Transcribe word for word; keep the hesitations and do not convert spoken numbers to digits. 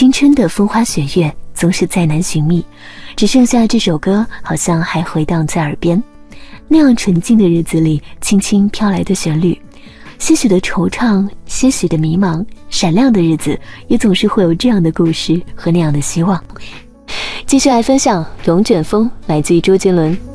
青春的风花雪月总是再难寻觅，只剩下这首歌好像还回荡在耳边。那样纯净的日子里，轻轻飘来的旋律，些许的惆怅，些许的迷茫，闪亮的日子也总是会有这样的故事和那样的希望。继续来分享《龙卷风》，来自于周杰伦。